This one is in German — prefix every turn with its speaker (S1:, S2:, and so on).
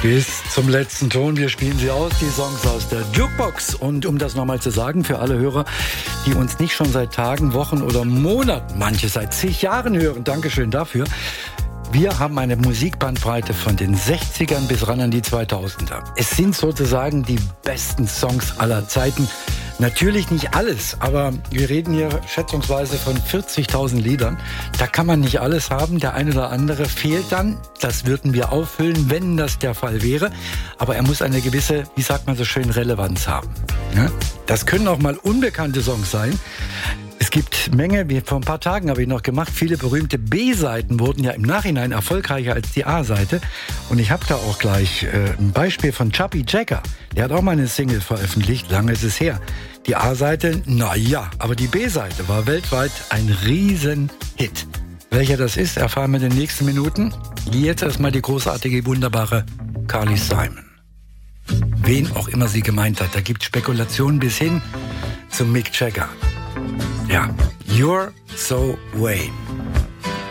S1: Bis zum letzten Ton. Wir spielen sie aus, die Songs aus der Jukebox. Und um das nochmal zu sagen, für alle Hörer, die uns nicht schon seit Tagen, Wochen oder Monaten, manche seit zig Jahren hören, Dankeschön dafür. Wir haben eine Musikbandbreite von den 60ern bis ran an die 2000er. Es sind sozusagen die besten Songs aller Zeiten. Natürlich nicht alles, aber wir reden hier schätzungsweise von 40.000 Liedern. Da kann man nicht alles haben. Der eine oder andere fehlt dann. Das würden wir auffüllen, wenn das der Fall wäre. Aber er muss eine gewisse, wie sagt man so schön, Relevanz haben. Das können auch mal unbekannte Songs sein. Es gibt Menge, wie vor ein paar Tagen habe ich noch gemacht, viele berühmte B-Seiten wurden ja im Nachhinein erfolgreicher als die A-Seite. Und ich habe da auch gleich ein Beispiel von Chubby Checker. Der hat auch mal eine Single veröffentlicht, lange ist es her. Die A-Seite, naja, aber die B-Seite war weltweit ein Riesenhit. Welcher das ist, erfahren wir in den nächsten Minuten. Jetzt erstmal die großartige, wunderbare Carly Simon. Wen auch immer sie gemeint hat, da gibt Spekulationen bis hin zu Mick Jagger. Ja, You're So Vain.